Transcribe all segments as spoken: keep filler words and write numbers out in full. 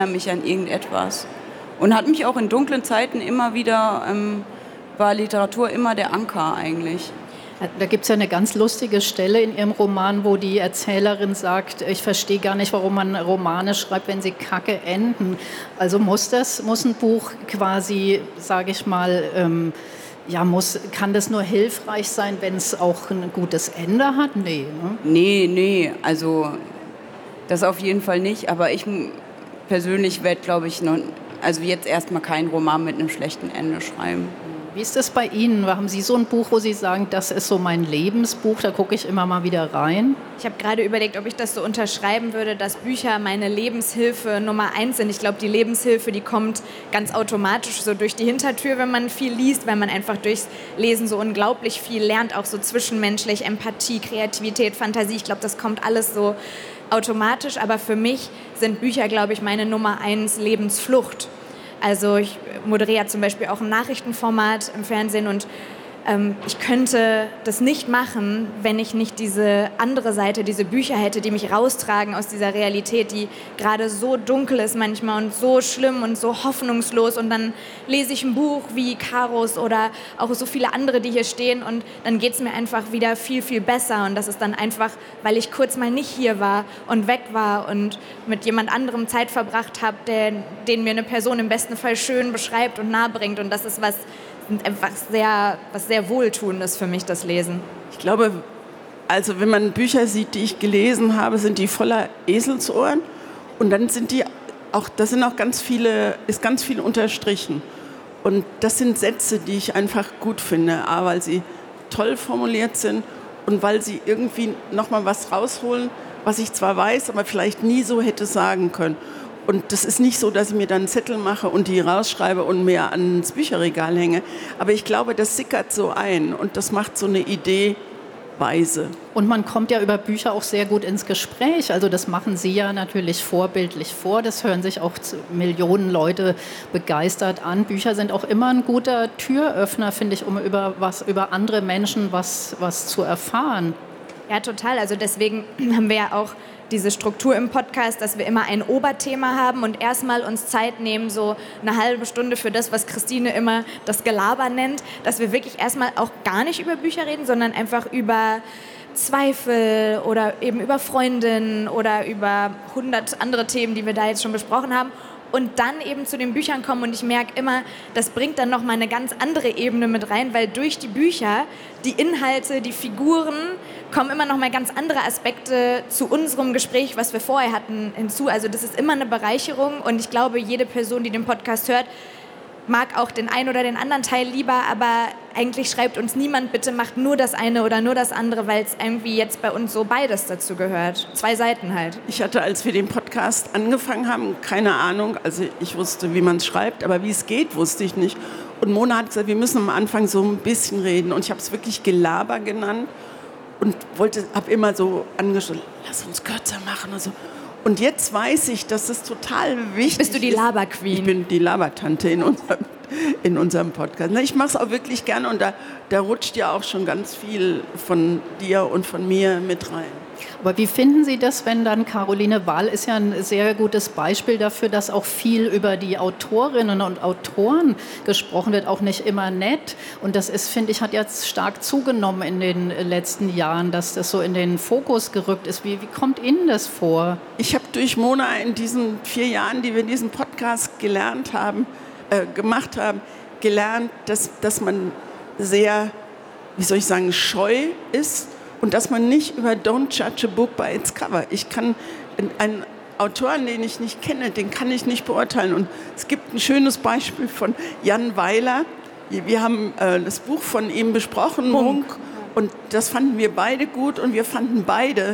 mich an irgendetwas. Und hat mich auch in dunklen Zeiten immer wieder, ähm, war Literatur immer der Anker eigentlich. Da gibt es ja eine ganz lustige Stelle in Ihrem Roman, wo die Erzählerin sagt, ich verstehe gar nicht, warum man Romane schreibt, wenn sie kacke enden. Also muss das, muss ein Buch quasi, sage ich mal, ähm, ja, muss, kann das nur hilfreich sein, wenn es auch ein gutes Ende hat? Nee, ne? Nee, nee, also das auf jeden Fall nicht. Aber ich persönlich werde, glaube ich, noch, also jetzt erstmal keinen Roman mit einem schlechten Ende schreiben. Wie ist das bei Ihnen? Haben Sie so ein Buch, wo Sie sagen, das ist so mein Lebensbuch, da gucke ich immer mal wieder rein? Ich habe gerade überlegt, ob ich das so unterschreiben würde, dass Bücher meine Lebenshilfe Nummer eins sind. Ich glaube, die Lebenshilfe, die kommt ganz automatisch so durch die Hintertür, wenn man viel liest, weil man einfach durchs Lesen so unglaublich viel lernt, auch so zwischenmenschlich, Empathie, Kreativität, Fantasie. Ich glaube, das kommt alles so automatisch, aber für mich sind Bücher, glaube ich, meine Nummer eins Lebensflucht. Also ich moderiere zum Beispiel auch ein Nachrichtenformat im Fernsehen und ähm, ich könnte das nicht machen, wenn ich nicht diese andere Seite, diese Bücher hätte, die mich raustragen aus dieser Realität, die gerade so dunkel ist manchmal und so schlimm und so hoffnungslos. Und dann lese ich ein Buch wie Karos oder auch so viele andere, die hier stehen und dann geht es mir einfach wieder viel, viel besser. Und das ist dann einfach, weil ich kurz mal nicht hier war und weg war und mit jemand anderem Zeit verbracht habe, der, den mir eine Person im besten Fall schön beschreibt und nahe bringt. Und das ist was, was sehr, was sehr Wohltuendes für mich, das Lesen. Ich glaube, also wenn man Bücher sieht, die ich gelesen habe, sind die voller Eselsohren und dann sind die auch, das sind auch ganz viele, ist ganz viel unterstrichen. Und das sind Sätze, die ich einfach gut finde, A, weil sie toll formuliert sind und weil sie irgendwie nochmal was rausholen, was ich zwar weiß, aber vielleicht nie so hätte sagen können. Und das ist nicht so, dass ich mir dann einen Zettel mache und die rausschreibe und mir ans Bücherregal hänge. Aber ich glaube, das sickert so ein und das macht so eine Idee weise. Und man kommt ja über Bücher auch sehr gut ins Gespräch. Also das machen Sie ja natürlich vorbildlich vor. Das hören sich auch Millionen Leute begeistert an. Bücher sind auch immer ein guter Türöffner, finde ich, um über, was, über andere Menschen was, was zu erfahren. Ja, total. Also deswegen haben wir ja auch diese Struktur im Podcast, dass wir immer ein Oberthema haben und erstmal uns Zeit nehmen, so eine halbe Stunde für das, was Christine immer das Gelaber nennt, dass wir wirklich erstmal auch gar nicht über Bücher reden, sondern einfach über Zweifel oder eben über Freundinnen oder über hundert andere Themen, die wir da jetzt schon besprochen haben. Und dann eben zu den Büchern kommen und ich merke immer, das bringt dann nochmal eine ganz andere Ebene mit rein, weil durch die Bücher, die Inhalte, die Figuren, kommen immer nochmal ganz andere Aspekte zu unserem Gespräch, was wir vorher hatten, hinzu. Also das ist immer eine Bereicherung und ich glaube, jede Person, die den Podcast hört, mag auch den einen oder den anderen Teil lieber, aber eigentlich schreibt uns niemand, bitte macht nur das eine oder nur das andere, weil es irgendwie jetzt bei uns so beides dazu gehört. Zwei Seiten halt. Ich hatte, als wir den Podcast angefangen haben, keine Ahnung, also ich wusste, wie man es schreibt, aber wie es geht, wusste ich nicht. Und Mona hat gesagt, wir müssen am Anfang so ein bisschen reden und ich habe es wirklich Gelaber genannt und wollte, habe immer so angeschaut, lass uns kürzer machen und so. Und jetzt weiß ich, dass es total wichtig ist. Bist du die Laberqueen? Ich bin die Labertante in unserem, in unserem Podcast. Ich mache es auch wirklich gerne und da, da rutscht ja auch schon ganz viel von dir und von mir mit rein. Aber wie finden Sie das, wenn dann Caroline Wahl ist ja ein sehr gutes Beispiel dafür, dass auch viel über die Autorinnen und Autoren gesprochen wird, auch nicht immer nett. Und das ist, finde ich, hat jetzt stark zugenommen in den letzten Jahren, dass das so in den Fokus gerückt ist. Wie, wie kommt Ihnen das vor? Ich habe durch Mona in diesen vier Jahren, die wir diesen Podcast gelernt haben, äh, gemacht haben, gelernt, dass, dass man sehr, wie soll ich sagen, scheu ist. Und dass man nicht über Don't judge a book by its cover. Ich kann einen Autoren, den ich nicht kenne, den kann ich nicht beurteilen. Und es gibt ein schönes Beispiel von Jan Weiler. Wir haben äh, das Buch von ihm besprochen, Munk. Munk. Und das fanden wir beide gut und wir fanden beide,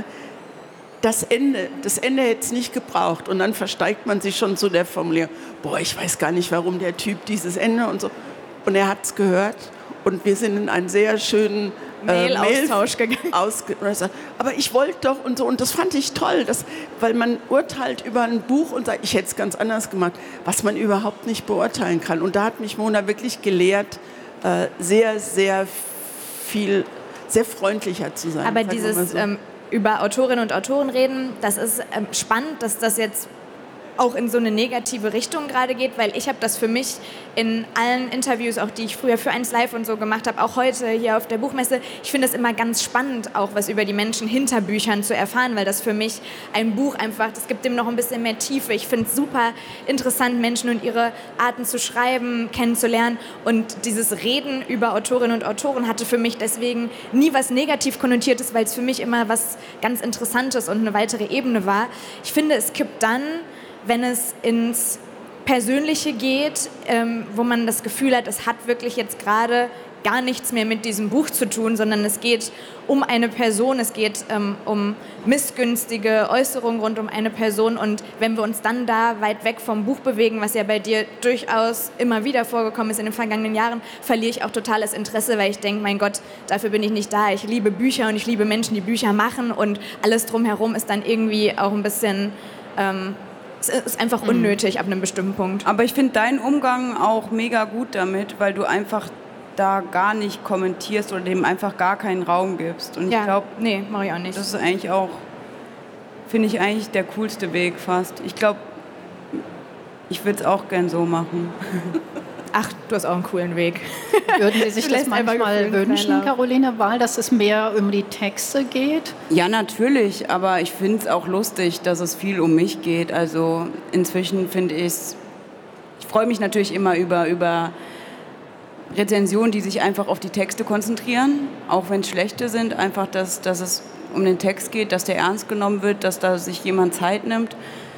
das Ende, das Ende hätte es nicht gebraucht. Und dann versteigt man sich schon zu der Formulierung, boah, ich weiß gar nicht, warum der Typ dieses Ende und so. Und er hat es gehört und wir sind in einen sehr schönen Mail-Austausch äh, Mail gegangen. Aber ich wollte doch und so. Und das fand ich toll, dass, weil man urteilt über ein Buch und sagt, ich hätte es ganz anders gemacht, was man überhaupt nicht beurteilen kann. Und da hat mich Mona wirklich gelehrt, äh, sehr, sehr viel, sehr freundlicher zu sein. Aber dieses so. ähm, über Autorinnen und Autoren reden, das ist ähm, spannend, dass das jetzt auch in so eine negative Richtung gerade geht, weil ich habe das für mich in allen Interviews, auch die ich früher für eins Live und so gemacht habe, auch heute hier auf der Buchmesse, ich finde es immer ganz spannend, auch was über die Menschen hinter Büchern zu erfahren, weil das für mich ein Buch einfach, das gibt dem noch ein bisschen mehr Tiefe. Ich finde es super interessant, Menschen und ihre Arten zu schreiben, kennenzulernen, und dieses Reden über Autorinnen und Autoren hatte für mich deswegen nie was negativ konnotiertes, weil es für mich immer was ganz Interessantes und eine weitere Ebene war. Ich finde, es kippt dann, wenn es ins Persönliche geht, ähm, wo man das Gefühl hat, es hat wirklich jetzt gerade gar nichts mehr mit diesem Buch zu tun, sondern es geht um eine Person, es geht ähm, um missgünstige Äußerungen rund um eine Person, und wenn wir uns dann da weit weg vom Buch bewegen, was ja bei dir durchaus immer wieder vorgekommen ist in den vergangenen Jahren, verliere ich auch total das Interesse, weil ich denke, mein Gott, dafür bin ich nicht da. Ich liebe Bücher und ich liebe Menschen, die Bücher machen, und alles drumherum ist dann irgendwie auch ein bisschen... Ähm, Es ist einfach unnötig mhm. ab einem bestimmten Punkt. Aber ich finde deinen Umgang auch mega gut damit, weil du einfach da gar nicht kommentierst oder dem einfach gar keinen Raum gibst. Und ja, ich glaube, nee, mache ich auch nicht. Das ist eigentlich auch, finde ich eigentlich der coolste Weg fast. Ich glaube, ich würde es auch gern so machen. Ach, du hast auch einen coolen Weg. Würden Sie sich das manchmal wünschen, Caroline Wahl, dass es mehr um die Texte geht? Ja, natürlich, aber ich finde es auch lustig, dass es viel um mich geht. Also inzwischen finde ich es, ich freue mich natürlich immer über, über Rezensionen, die sich einfach auf die Texte konzentrieren, auch wenn es schlechte sind, einfach, dass, dass es um den Text geht, dass der ernst genommen wird, dass da sich jemand Zeit nimmt.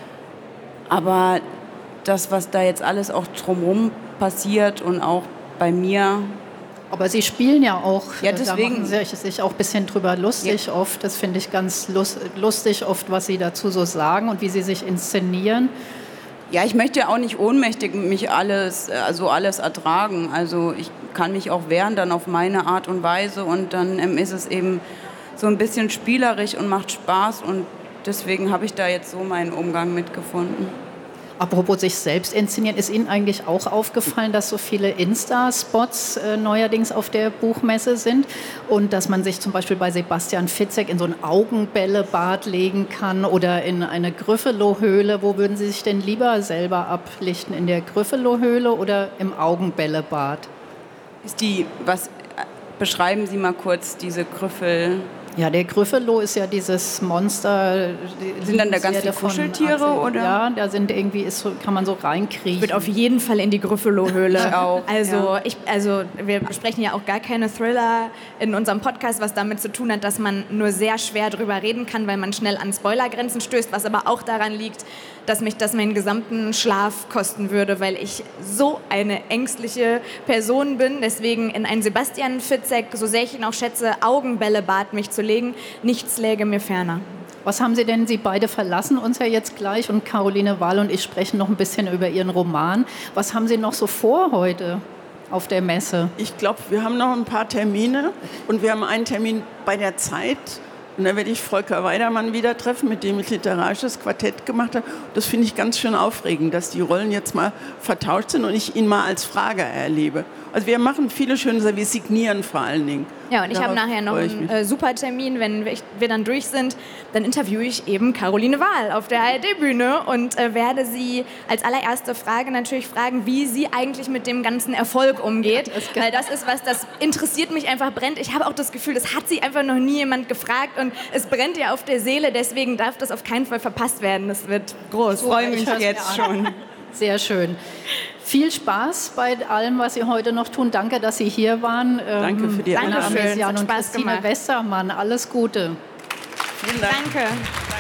Aber das, was da jetzt alles auch drumherum passiert und auch bei mir. Aber Sie spielen ja auch, ja, deswegen, da machen Sie sich auch ein bisschen drüber lustig ja. oft. Das finde ich ganz lustig oft, was Sie dazu so sagen und wie Sie sich inszenieren. Ja, ich möchte auch nicht ohnmächtig mich alles, also alles ertragen. Also ich kann mich auch wehren dann auf meine Art und Weise, und dann ähm, ist es eben so ein bisschen spielerisch und macht Spaß, und deswegen habe ich da jetzt so meinen Umgang mitgefunden. Apropos sich selbst inszenieren, ist Ihnen eigentlich auch aufgefallen, dass so viele Insta-Spots äh, neuerdings auf der Buchmesse sind und dass man sich zum Beispiel bei Sebastian Fitzek in so ein Augenbällebad legen kann oder in eine Gryffalo-Höhle? Wo würden Sie sich denn lieber selber ablichten, in der Gryffalo-Höhle oder im Augenbällebad? Ist die, was, beschreiben Sie mal kurz diese Gryffel... Ja, der Gryffalo ist ja dieses Monster. Sind dann da ganz die Kuscheltiere, oder? Ja, da sind irgendwie, ist so, kann man so reinkriechen. Ich würde auf jeden Fall in die Gryffalo-Höhle. Ich auch. Also, ja. ich, also wir besprechen ja auch gar keine Thriller in unserem Podcast, was damit zu tun hat, dass man nur sehr schwer drüber reden kann, weil man schnell an Spoilergrenzen stößt, was aber auch daran liegt, dass mich das meinen gesamten Schlaf kosten würde, weil ich so eine ängstliche Person bin. Deswegen in ein Sebastian Fitzek, so sehr ich ihn auch schätze, Augenbällebad mich zu legen, nichts läge mir ferner. Was haben Sie denn, Sie beide verlassen uns ja jetzt gleich, und Caroline Wahl und ich sprechen noch ein bisschen über Ihren Roman. Was haben Sie noch so vor heute auf der Messe? Ich glaube, wir haben noch ein paar Termine, und wir haben einen Termin bei der Zeit. Und da werde ich Volker Weidermann wieder treffen, mit dem ich literarisches Quartett gemacht habe. Das finde ich ganz schön aufregend, dass die Rollen jetzt mal vertauscht sind und ich ihn mal als Frager erlebe. Also wir machen viele schöne Sachen, wir signieren vor allen Dingen. Ja, und ich habe nachher noch einen äh, super Termin, wenn wir, wir dann durch sind, dann interviewe ich eben Caroline Wahl auf der A R D-Bühne und äh, werde sie als allererste Frage natürlich fragen, wie sie eigentlich mit dem ganzen Erfolg umgeht. Ja, das weil das ist was, das interessiert mich einfach, brennt. Ich habe auch das Gefühl, das hat sie einfach noch nie jemand gefragt, und es brennt ihr auf der Seele, deswegen darf das auf keinen Fall verpasst werden. Das wird groß. Ich freue mich jetzt schon. Sehr schön. Viel Spaß bei allem, was Sie heute noch tun. Danke, dass Sie hier waren. Danke für die Einladung. Anna Amesian und Christine Westermann. Alles Gute. Vielen Dank. Danke.